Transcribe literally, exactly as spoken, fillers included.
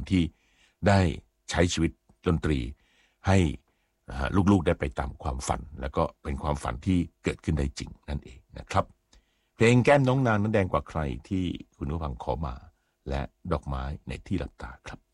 ที่ได้ใช้ชีวิตดนตรีให้ลูกๆได้ไปตามความฝันแล้วก็เป็นความฝันที่เกิดขึ้นได้จริงนั่นเองนะครับเพลงแก้มน้องนางนั้นแดงกว่าใครที่คุณผู้ฟังขอมาและดอกไม้ในที่หลับตาครับ